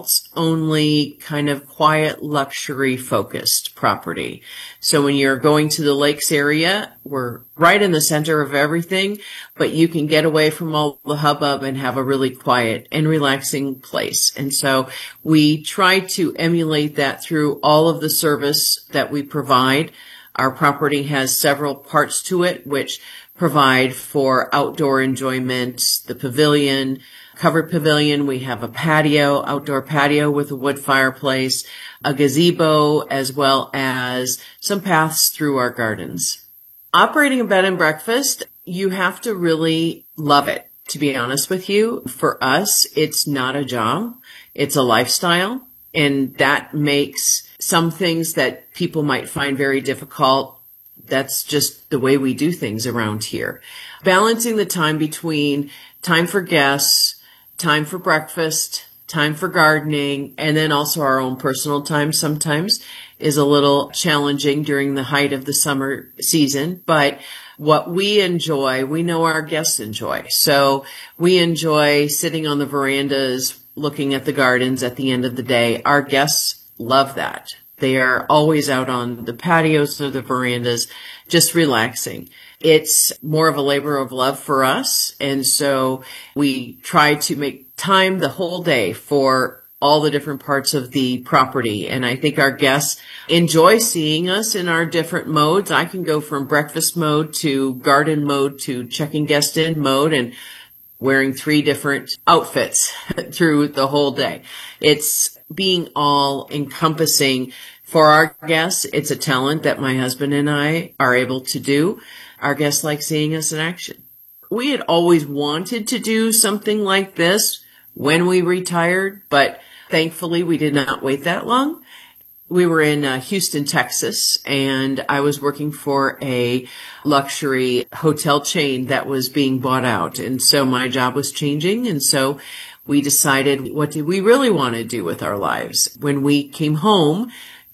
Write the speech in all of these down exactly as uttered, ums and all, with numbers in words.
adults only kind of quiet luxury focused property. So when you're going to the lakes area, we're right in the center of everything, but you can get away from all the hubbub and have a really quiet and relaxing place. And so we try to emulate that through all of the service that we provide. Our property has several parts to it, which provide for outdoor enjoyment, the pavilion, covered pavilion. We have a patio, outdoor patio with a wood fireplace, a gazebo, as well as some paths through our gardens. Operating a bed and breakfast, you have to really love it, to be honest with you. For us, it's not a job. It's a lifestyle. And that makes some things that people might find very difficult. That's just the way we do things around here. Balancing the time between time for guests, time for breakfast, time for gardening, and then also our own personal time sometimes is a little challenging during the height of the summer season. But what we enjoy, we know our guests enjoy. So we enjoy sitting on the verandas, looking at the gardens at the end of the day. Our guests love that. They are always out on the patios or the verandas, just relaxing. It's more of a labor of love for us. And so we try to make time the whole day for all the different parts of the property. And I think our guests enjoy seeing us in our different modes. I can go from breakfast mode to garden mode to checking guest in mode and wearing three different outfits through the whole day. It's being all encompassing for our guests. It's a talent that my husband and I are able to do. Our guests like seeing us in action. We had always wanted to do something like this when we retired, but thankfully we did not wait that long. We were in uh, Houston, Texas, and I was working for a luxury hotel chain that was being bought out. And so my job was changing. And so we decided, what did we really want to do with our lives? When we came home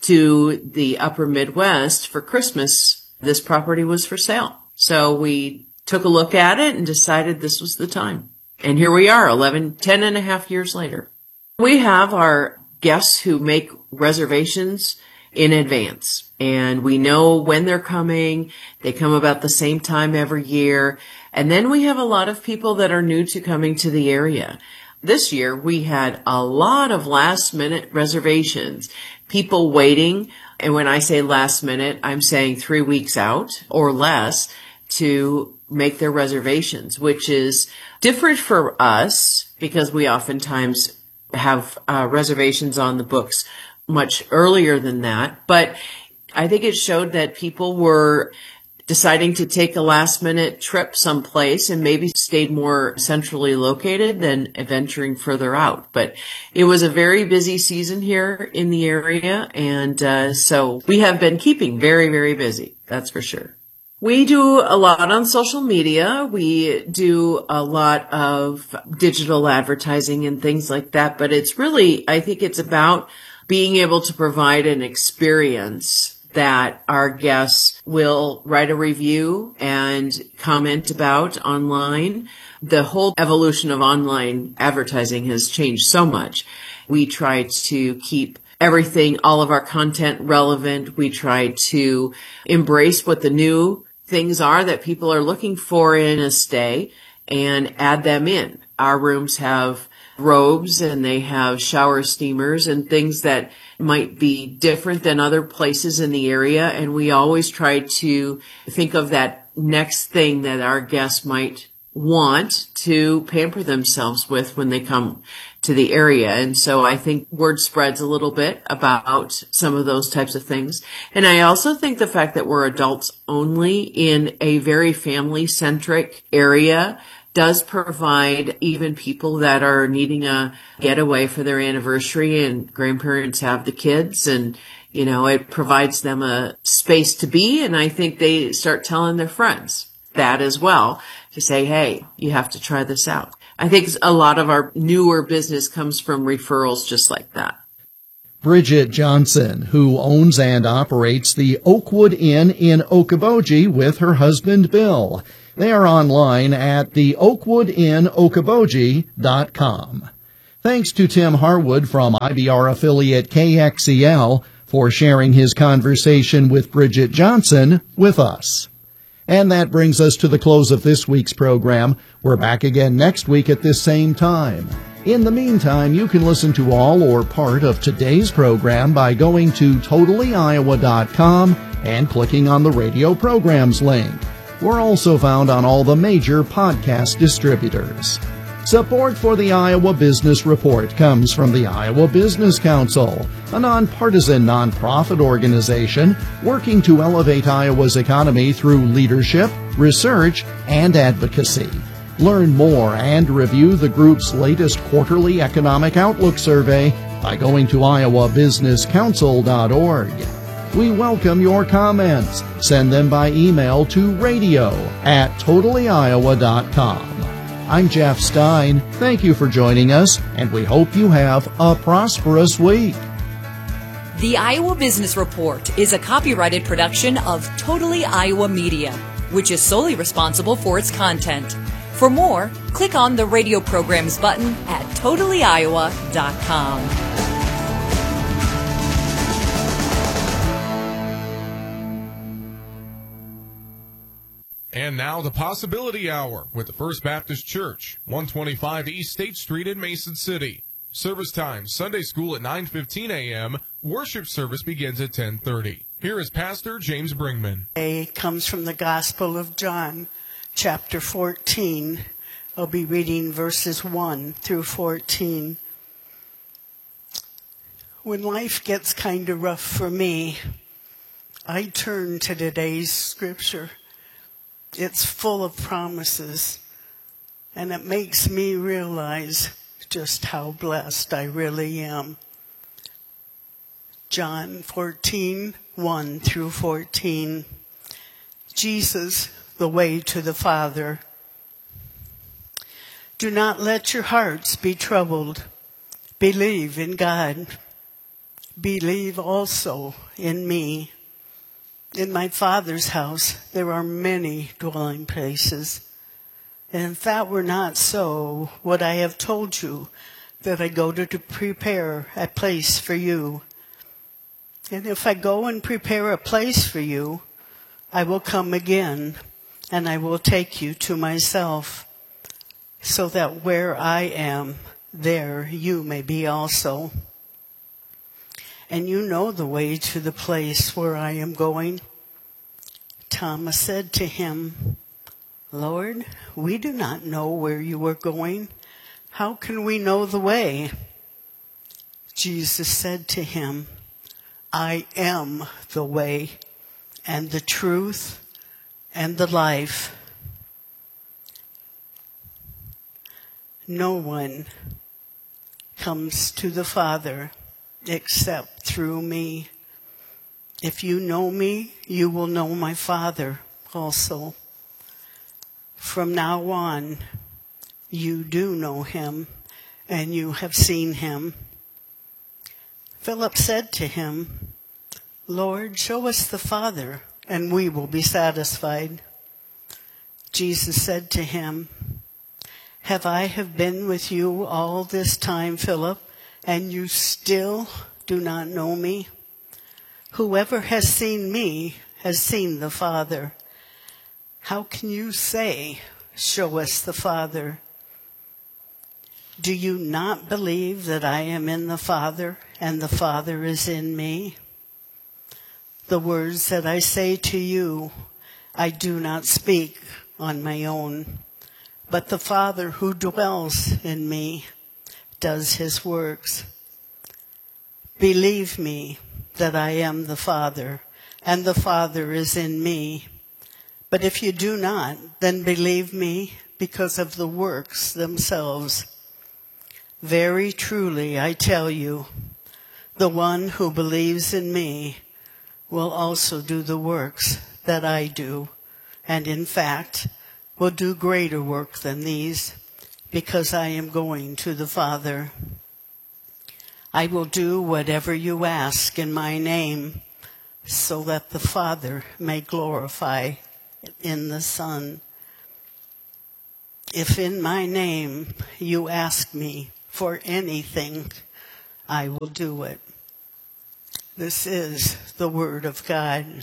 to the upper Midwest for Christmas, this property was for sale. So we took a look at it and decided this was the time. And here we are, eleven, ten and a half years later. We have our guests who make reservations in advance, and we know when they're coming. They come about the same time every year. And then we have a lot of people that are new to coming to the area. This year, we had a lot of last minute reservations, people waiting. And when I say last minute, I'm saying three weeks out or less to make their reservations, which is different for us because we oftentimes have uh, reservations on the books much earlier than that. But I think it showed that people were deciding to take a last minute trip someplace and maybe stayed more centrally located than venturing further out. But it was a very busy season here in the area. And uh, so we have been keeping very, very busy. That's for sure. We do a lot on social media. We do a lot of digital advertising and things like that. But it's really, I think it's about being able to provide an experience that our guests will write a review and comment about online. The whole evolution of online advertising has changed so much. We try to keep everything, all of our content relevant. We try to embrace what the new things are that people are looking for in a stay and add them in. Our rooms have robes and they have shower steamers and things that might be different than other places in the area. And we always try to think of that next thing that our guests might want to pamper themselves with when they come to the area. And so I think word spreads a little bit about some of those types of things. And I also think the fact that we're adults only in a very family-centric area does provide even people that are needing a getaway for their anniversary and grandparents have the kids, and, you know, it provides them a space to be. And I think they start telling their friends that as well, to say, hey, you have to try this out. I think a lot of our newer business comes from referrals just like that. Bridget Johnson, who owns and operates the Oakwood Inn in Okoboji with her husband, Bill. They are online at the oakwood inn okoboji dot com. Thanks to Tim Harwood from I B R affiliate K X E L for sharing his conversation with Bridget Johnson with us. And that brings us to the close of this week's program. We're back again next week at this same time. In the meantime, you can listen to all or part of today's program by going to totally iowa dot com and clicking on the radio programs link. We're also found on all the major podcast distributors. Support for the Iowa Business Report comes from the Iowa Business Council, a nonpartisan nonprofit organization working to elevate Iowa's economy through leadership, research, and advocacy. Learn more and review the group's latest quarterly economic outlook survey by going to iowa business council dot org. We welcome your comments. Send them by email to radio at totally iowa dot com. I'm Jeff Stein. Thank you for joining us, and we hope you have a prosperous week. The Iowa Business Report is a copyrighted production of Totally Iowa Media, which is solely responsible for its content. For more, click on the radio programs button at totally iowa dot com. And now the Possibility Hour with the First Baptist Church, one twenty-five East State Street in Mason City. Service time, Sunday school at nine fifteen a.m. Worship service begins at ten thirty. Here is Pastor James Bringman. It comes from the Gospel of John, chapter fourteen. I'll be reading verses one through fourteen. When life gets kind of rough for me, I turn to today's scripture. It's full of promises, and it makes me realize just how blessed I really am. John fourteen, one through fourteen. Jesus, the way to the Father. Do not let your hearts be troubled. Believe in God. Believe also in me. In my Father's house, there are many dwelling places. And if that were not so, would I have told you that I go to, to prepare a place for you? And if I go and prepare a place for you, I will come again, and I will take you to myself, so that where I am, there you may be also. And you know the way to the place where I am going. Thomas said to him, Lord, we do not know where you are going. How can we know the way? Jesus said to him, I am the way and the truth and the life. No one comes to the Father except through me. If you know me, you will know my Father also. From now on, you do know him, and you have seen him. Philip said to him, Lord, show us the Father, and we will be satisfied. Jesus said to him, Have I have been with you all this time, Philip, and you still do not know me? Whoever has seen me has seen the Father. How can you say, show us the Father? Do you not believe that I am in the Father and the Father is in me? The words that I say to you, I do not speak on my own, but the Father who dwells in me does his works. Believe me that I am the Father, and the Father is in me. But if you do not, then believe me because of the works themselves. Very truly, I tell you, the one who believes in me will also do the works that I do, and in fact, will do greater work than these, because I am going to the Father. I will do whatever you ask in my name, so that the Father may glorify in the Son. If in my name you ask me For anything, I will do it. This is the Word of God.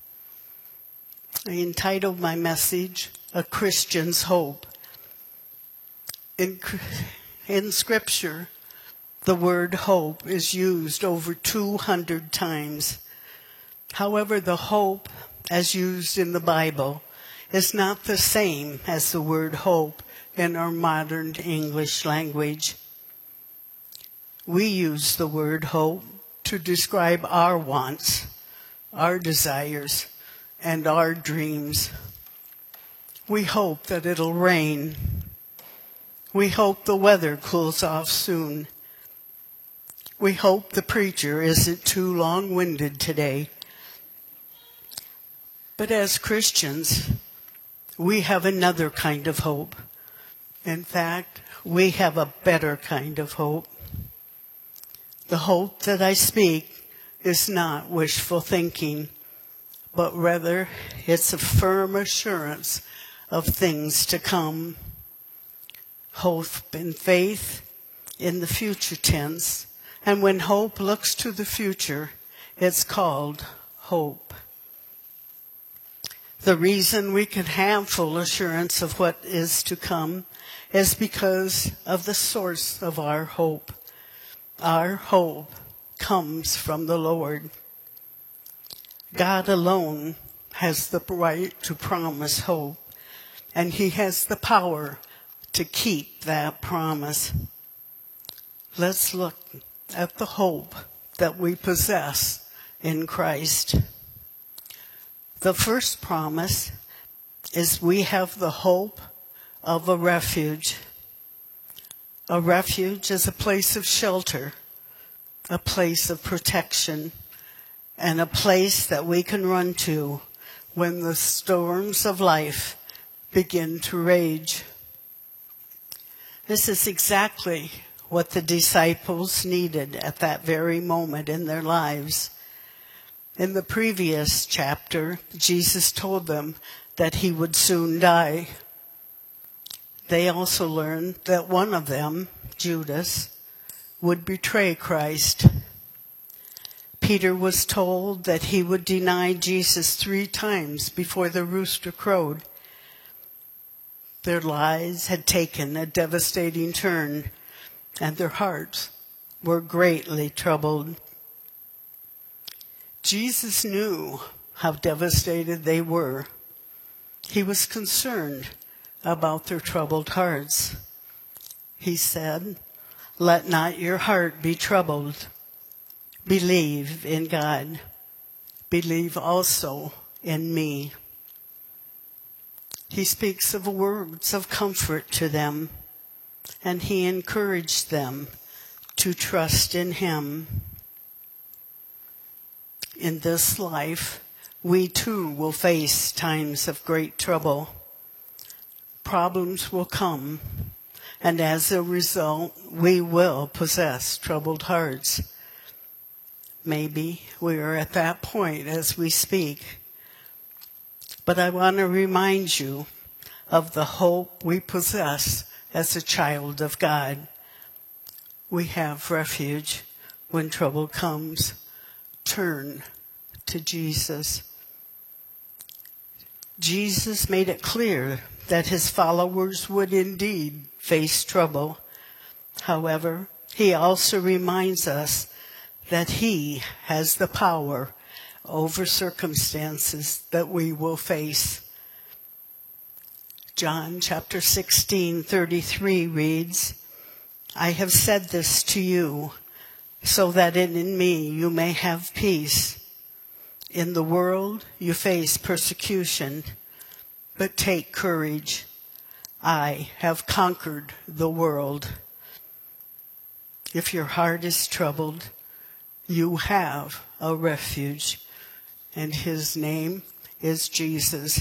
I entitled my message, A Christian's Hope. In, in Scripture, the word hope is used over two hundred times. However, the hope as used in the Bible is not the same as the word hope in our modern English language. We use the word hope to describe our wants, our desires, and our dreams. We hope that it'll rain. We hope the weather cools off soon. We hope the preacher isn't too long-winded today. But as Christians, we have another kind of hope. In fact, we have a better kind of hope. The hope that I speak is not wishful thinking, but rather it's a firm assurance of things to come. Hope and faith in the future tense, and when hope looks to the future, it's called hope. The reason we can have full assurance of what is to come is because of the source of our hope. Our hope comes from the Lord. God alone has the right to promise hope, and He has the power to keep that promise. Let's look at the hope that we possess in Christ. The first promise is we have the hope of a refuge. A refuge is a place of shelter, a place of protection, and a place that we can run to when the storms of life begin to rage. This is exactly what the disciples needed at that very moment in their lives. In the previous chapter, Jesus told them that He would soon die. They also learned that one of them, Judas, would betray Christ. Peter was told that he would deny Jesus three times before the rooster crowed. Their lives had taken a devastating turn, and their hearts were greatly troubled. Jesus knew how devastated they were. He was concerned about their troubled hearts. He said, "Let not your heart be troubled. Believe in God. Believe also in me." He speaks of words of comfort to them, and He encouraged them to trust in Him. In this life, we too will face times of great trouble. Problems will come, and as a result, we will possess troubled hearts. Maybe we are at that point as we speak. But I want to remind you of the hope we possess as a child of God. We have refuge when trouble comes. Turn to Jesus. Jesus made it clear that His followers would indeed face trouble. However, He also reminds us that He has the power over circumstances that we will face. John chapter sixteen, thirty-three reads, "I have said this to you, so that in me you may have peace. In the world you face persecution, but take courage. I have conquered the world." If your heart is troubled, you have a refuge, and His name is Jesus.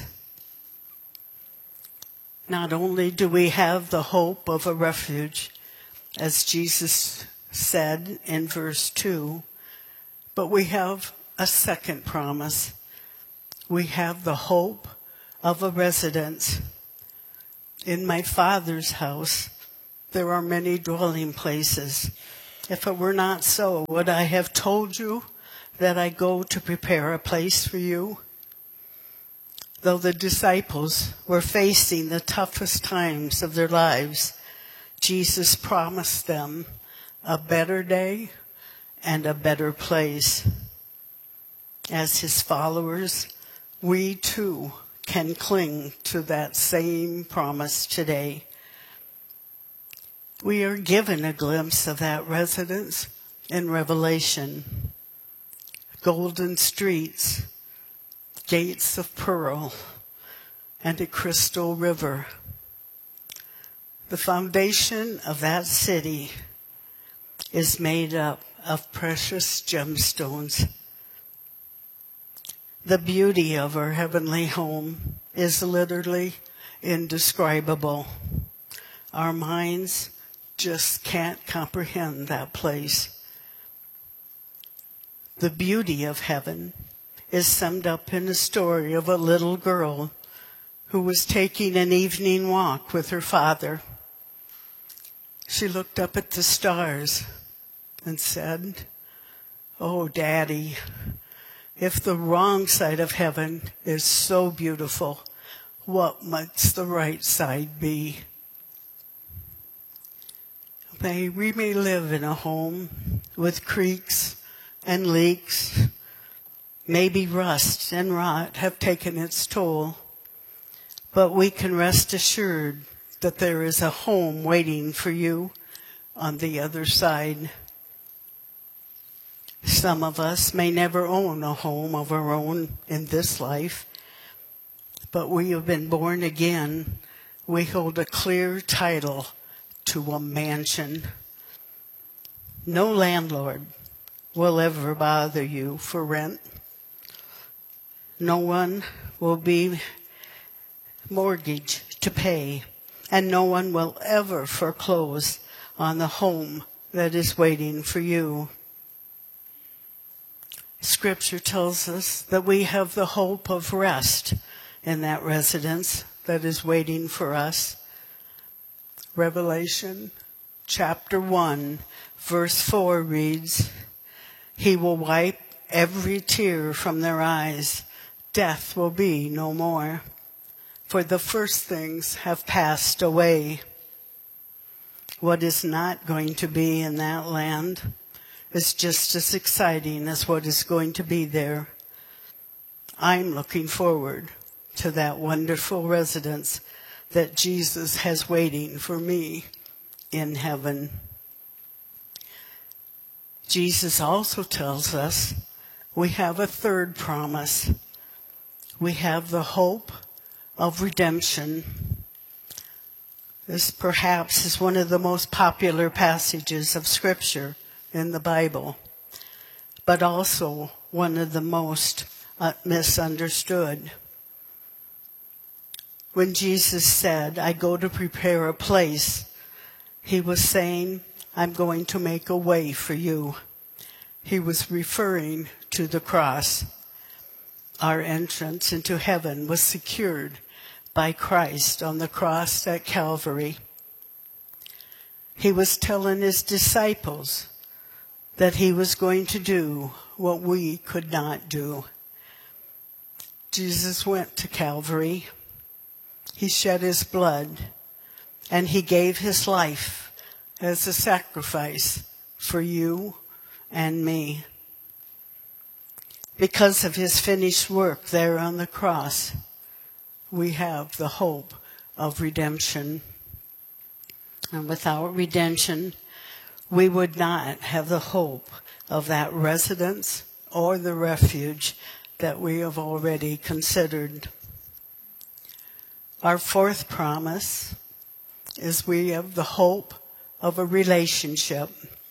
Not only do we have the hope of a refuge, as Jesus said in verse two, but we have a second promise. We have the hope of a residence. In my Father's house, there are many dwelling places. If it were not so, would I have told you that I go to prepare a place for you? Though the disciples were facing the toughest times of their lives, Jesus promised them a better day and a better place. As his followers, we too can cling to that same promise today. We are given a glimpse of that residence in Revelation. Golden streets, gates of pearl, and a crystal river. The foundation of that city is made up of precious gemstones. The beauty of our heavenly home is literally indescribable. Our minds just can't comprehend that place. The beauty of heaven is summed up in a story of a little girl who was taking an evening walk with her father. She looked up at the stars and said, "Oh, Daddy, if the wrong side of heaven is so beautiful, what must the right side be?" May we may live in a home with creaks and leaks. Maybe rust and rot have taken its toll, but we can rest assured that there is a home waiting for you on the other side. Some of us may never own a home of our own in this life, but we have been born again. We hold a clear title to a mansion. No landlord will ever bother you for rent. No one will be mortgage to pay, and no one will ever foreclose on the home that is waiting for you. Scripture tells us that we have the hope of rest in that residence that is waiting for us. Revelation chapter one, verse four reads, "He will wipe every tear from their eyes. Death will be no more, for the first things have passed away." What is not going to be in that land is just as exciting as what is going to be there. I'm looking forward to that wonderful residence that Jesus has waiting for me in heaven. Jesus also tells us we have a third promise. We have the hope of redemption. This perhaps is one of the most popular passages of Scripture in the Bible, but also one of the most uh, misunderstood. When Jesus said, "I go to prepare a place," he was saying, "I'm going to make a way for you." He was referring to the cross. Our entrance into heaven was secured by Christ on the cross at Calvary. He was telling his disciples that he was going to do what we could not do. Jesus went to Calvary. He shed his blood, and he gave his life as a sacrifice for you and me. Because of his finished work there on the cross, we have the hope of redemption. And without redemption, we would not have the hope of that residence or the refuge that we have already considered. Our fourth promise is we have the hope of a relationship.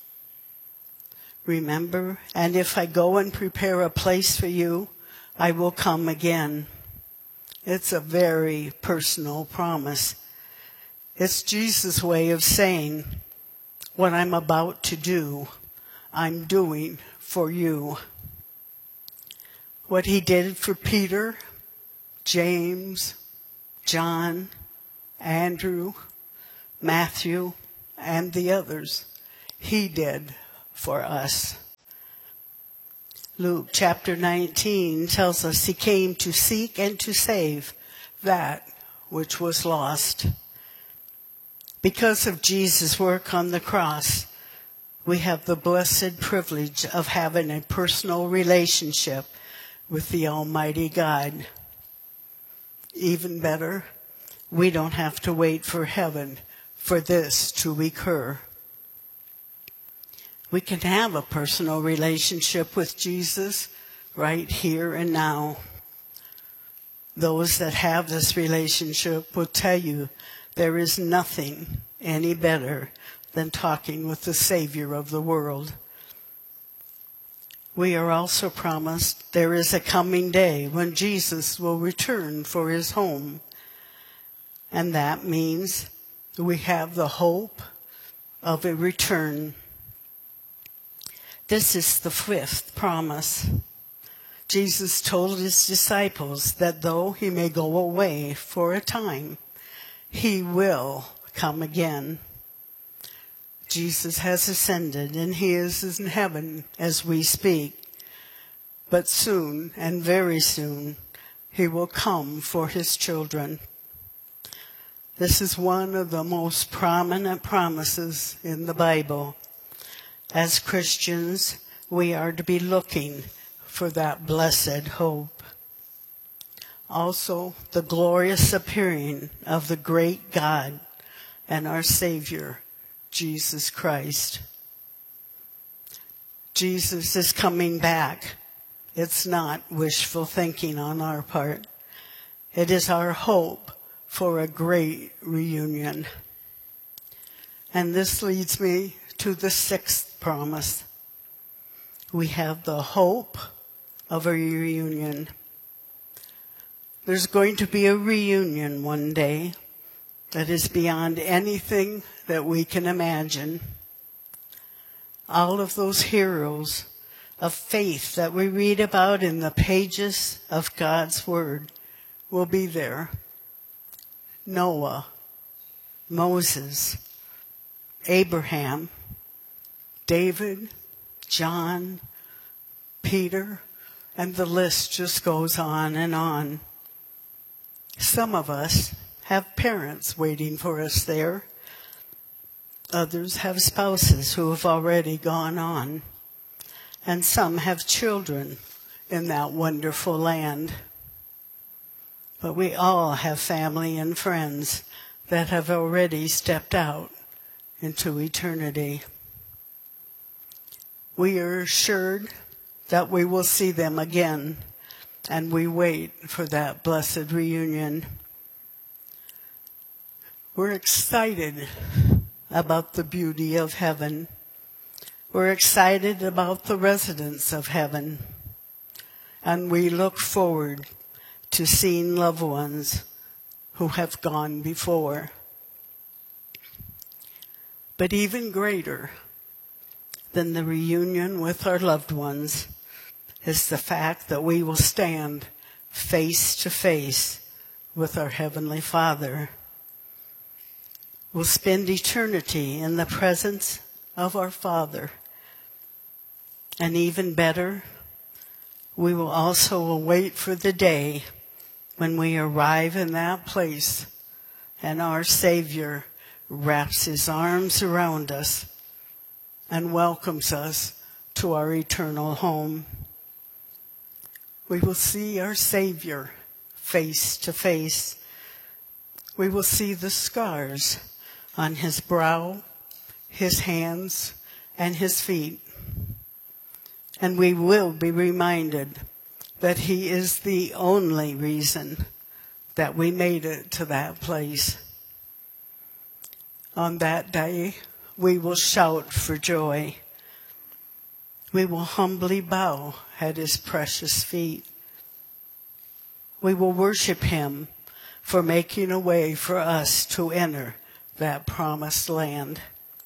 Remember, "And if I go and prepare a place for you, I will come again." It's a very personal promise. It's Jesus' way of saying, what I'm about to do, I'm doing for you. What he did for Peter, James, John, Andrew, Matthew, and the others he did for us. Luke chapter nineteen tells us he came to seek and to save that which was lost. Because of Jesus' work on the cross, we have the blessed privilege of having a personal relationship with the Almighty God. Even better, we don't have to wait for heaven for this to occur. We can have a personal relationship with Jesus right here and now. Those that have this relationship will tell you there is nothing any better than talking with the Savior of the world. We are also promised there is a coming day when Jesus will return for his home. And that means we have the hope of a return. This is the fifth promise. Jesus told his disciples that though he may go away for a time, he will come again. Jesus has ascended and he is in heaven as we speak. But soon, and very soon, he will come for his children. This is one of the most prominent promises in the Bible. As Christians, we are to be looking for that blessed hope. Also, the glorious appearing of the great God and our Savior, Jesus Christ. Jesus is coming back. It's not wishful thinking on our part. It is our hope for a great reunion. And this leads me to the sixth promise. We have the hope of a reunion. There's going to be a reunion one day that is beyond anything that we can imagine. All of those heroes of faith that we read about in the pages of God's Word will be there. Noah, Moses, Abraham, David, John, Peter, and the list just goes on and on. Some of us have parents waiting for us there. Others have spouses who have already gone on. And some have children in that wonderful land. But we all have family and friends that have already stepped out into eternity. We are assured that we will see them again, and we wait for that blessed reunion. We're excited about the beauty of heaven. We're excited about the residents of heaven. And we look forward to seeing loved ones who have gone before. But even greater than the reunion with our loved ones is the fact that we will stand face to face with our Heavenly Father. We'll spend eternity in the presence of our Father. And even better, we will also await for the day when we arrive in that place and our Savior wraps his arms around us and welcomes us to our eternal home. We will see our Savior face to face. We will see the scars on his brow, his hands, and his feet. And we will be reminded that he is the only reason that we made it to that place. On that day, we will shout for joy. We will humbly bow at his precious feet. We will worship him for making a way for us to enter that promised land.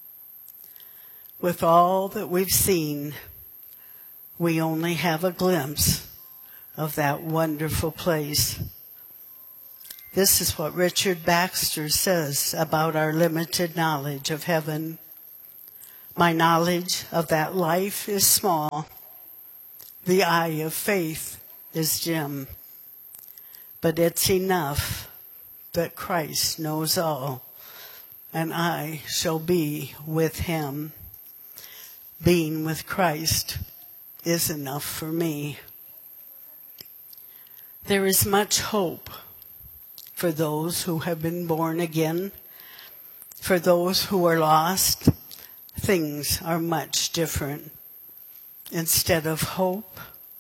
With all that we've seen, we only have a glimpse of that wonderful place. This is what Richard Baxter says about our limited knowledge of heaven. My knowledge of that life is small. The eye of faith is dim. But it's enough that Christ knows all, and I shall be with him. Being with Christ is enough for me. There is much hope for those who have been born again. For those who are lost, things are much different. Instead of hope,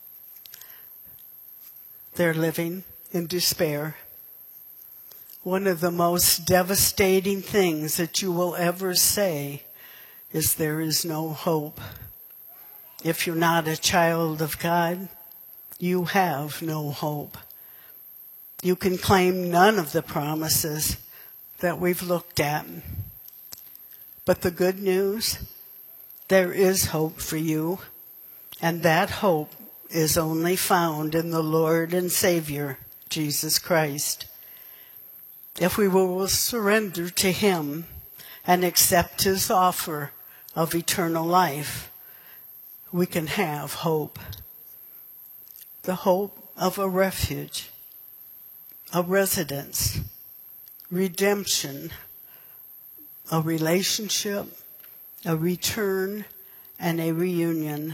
they're living in despair. One of the most devastating things that you will ever say is there is no hope. If you're not a child of God, you have no hope. You can claim none of the promises that we've looked at. But the good news, there is hope for you, and that hope is only found in the Lord and Savior, Jesus Christ. If we will surrender to him and accept his offer of eternal life, we can have hope. The hope of a refuge, a residence, redemption, a relationship, a return, and a reunion.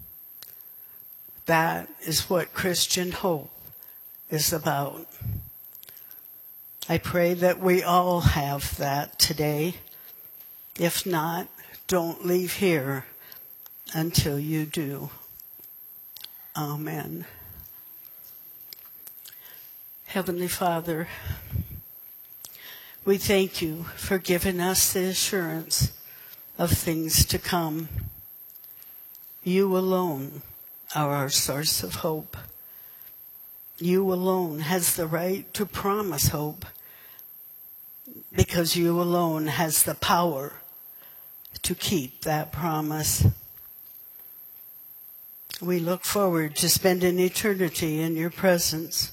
That is what Christian hope is about. I pray that we all have that today. If not, don't leave here until you do. Amen. Heavenly Father, we thank you for giving us the assurance of things to come. You alone are our source of hope. You alone has the right to promise hope, because you alone has the power to keep that promise. We look forward to spending eternity in your presence.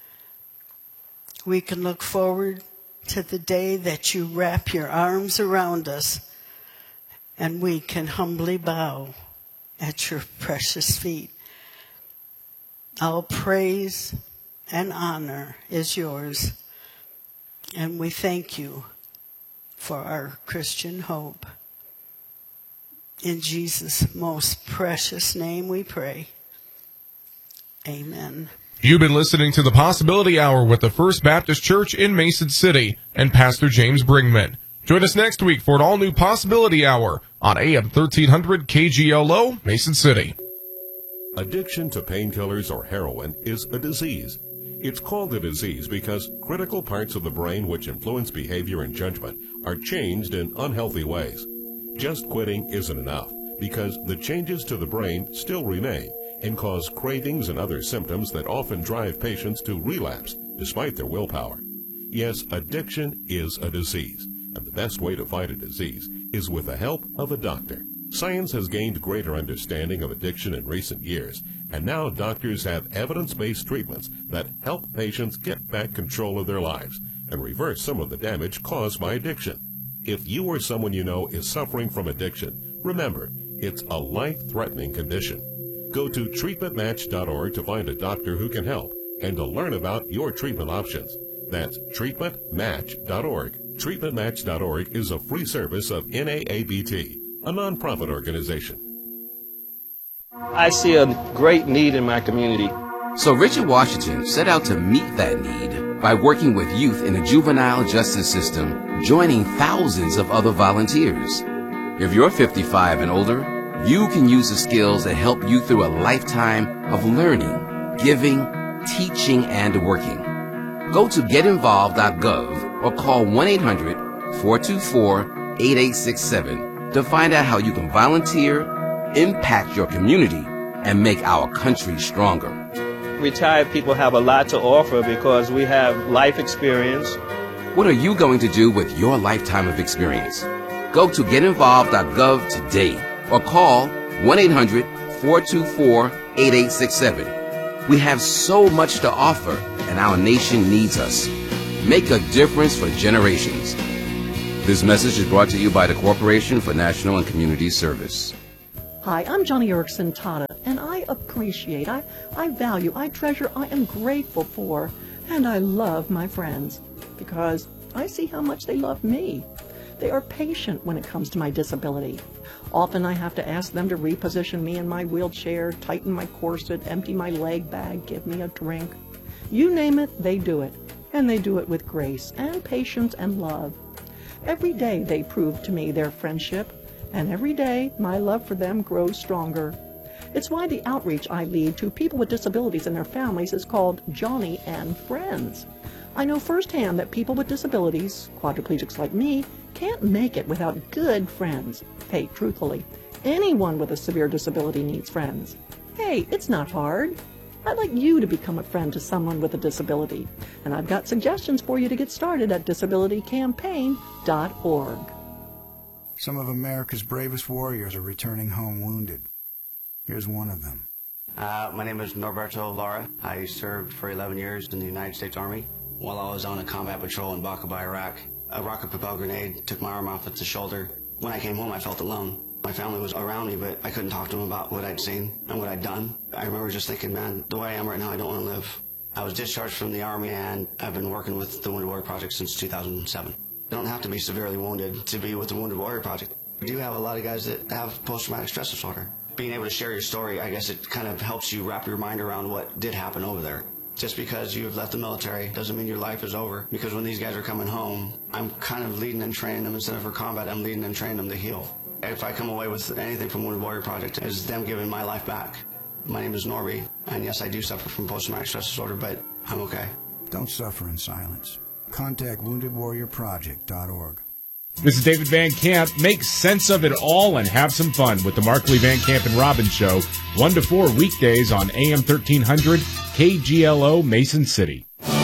We can look forward to the day that you wrap your arms around us and we can humbly bow at your precious feet. All praise and honor is yours, and we thank you for our Christian hope. In Jesus' most precious name we pray. Amen. You've been listening to the Possibility Hour with the First Baptist Church in Mason City and Pastor James Bringman. Join us next week for an all-new Possibility Hour on A M thirteen hundred K G L O, Mason City. Addiction to painkillers or heroin is a disease. It's called a disease because critical parts of the brain which influence behavior and judgment are changed in unhealthy ways. Just quitting isn't enough because the changes to the brain still remain and cause cravings and other symptoms that often drive patients to relapse despite their willpower. Yes, addiction is a disease, and the best way to fight a disease is with the help of a doctor. Science has gained greater understanding of addiction in recent years, and now doctors have evidence-based treatments that help patients get back control of their lives and reverse some of the damage caused by addiction. If you or someone you know is suffering from addiction, remember, it's a life-threatening condition. Go to treatment match dot org to find a doctor who can help and to learn about your treatment options. That's treatment match dot org. treatment match dot org is a free service of N A A B T, a nonprofit organization. I see a great need in my community. So Richard Washington set out to meet that need by working with youth in the juvenile justice system, joining thousands of other volunteers. If you're fifty-five and older, you can use the skills that help you through a lifetime of learning, giving, teaching, and working. Go to get involved dot gov or call one eight hundred, four two four, eight eight six seven to find out how you can volunteer, impact your community, and make our country stronger. Retired people have a lot to offer because we have life experience. What are you going to do with your lifetime of experience? Go to get involved dot gov today or call one eight hundred, four two four, eight eight six seven. We have so much to offer, and our nation needs us. Make a difference for generations. This message is brought to you by the Corporation for National and Community Service. Hi, I'm Johnny Erickson Tata, and I appreciate, I, I value, I treasure, I am grateful for, and I love my friends because I see how much they love me. They are patient when it comes to my disability. Often I have to ask them to reposition me in my wheelchair, tighten my corset, empty my leg bag, give me a drink. You name it, they do it, and they do it with grace and patience and love. Every day they prove to me their friendship, and every day my love for them grows stronger. It's why the outreach I lead to people with disabilities and their families is called Johnny and Friends. I know firsthand that people with disabilities, quadriplegics like me, can't make it without good friends. Hey, truthfully, anyone with a severe disability needs friends. Hey, it's not hard. I'd like you to become a friend to someone with a disability, and I've got suggestions for you to get started at disability campaign dot org. Some of America's bravest warriors are returning home wounded. Here's one of them. Uh, my name is Norberto Lara. I served for eleven years in the United States Army. While I was on a combat patrol in Baqaba, Iraq, a rocket-propelled grenade took my arm off its shoulder. When I came home, I felt alone. My family was around me, but I couldn't talk to them about what I'd seen and what I'd done. I remember just thinking, man, the way I am right now, I don't want to live. I was discharged from the Army, and I've been working with the Wounded Warrior Project since two thousand seven. You don't have to be severely wounded to be with the Wounded Warrior Project. We do have a lot of guys that have post-traumatic stress disorder. Being able to share your story, I guess it kind of helps you wrap your mind around what did happen over there. Just because you've left the military doesn't mean your life is over. Because when these guys are coming home, I'm kind of leading and training them. Instead of for combat, I'm leading and training them to heal. If I come away with anything from Wounded Warrior Project, it's them giving my life back. My name is Norby, and yes, I do suffer from post-traumatic stress disorder, but I'm okay. Don't suffer in silence. Contact wounded warrior project dot org. This is David Van Camp. Make sense of it all and have some fun with the Markley, Van Camp, and Robbins Show, one to four weekdays on A M thirteen hundred K G L O Mason City.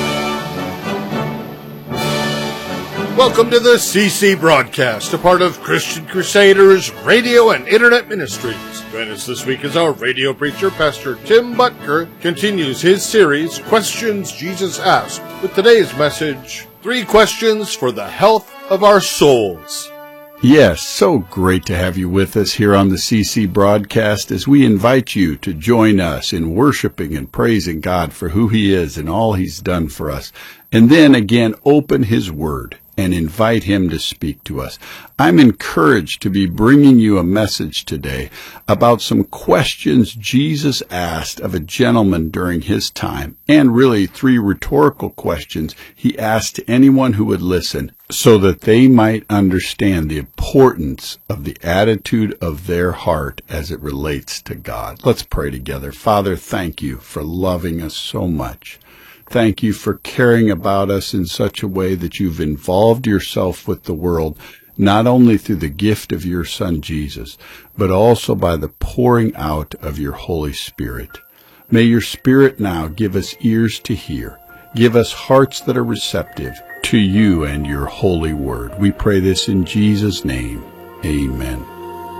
Welcome to the C C Broadcast, a part of Christian Crusaders Radio and Internet Ministries. Join us this week as our radio preacher, Pastor Tim Butker, continues his series, Questions Jesus Asked, with today's message, Three Questions for the Health of Our Souls. Yes, so great to have you with us here on the C C Broadcast as we invite you to join us in worshiping and praising God for who He is and all He's done for us. And then again, open His Word and invite Him to speak to us. I'm encouraged to be bringing you a message today about some questions Jesus asked of a gentleman during his time, and really three rhetorical questions He asked to anyone who would listen so that they might understand the importance of the attitude of their heart as it relates to God. Let's pray together. Father, thank you for loving us so much. Thank you for caring about us in such a way that you've involved yourself with the world, not only through the gift of your Son Jesus, but also by the pouring out of your Holy Spirit. May your Spirit now give us ears to hear, give us hearts that are receptive to you and your holy word. We pray this in Jesus' name. Amen.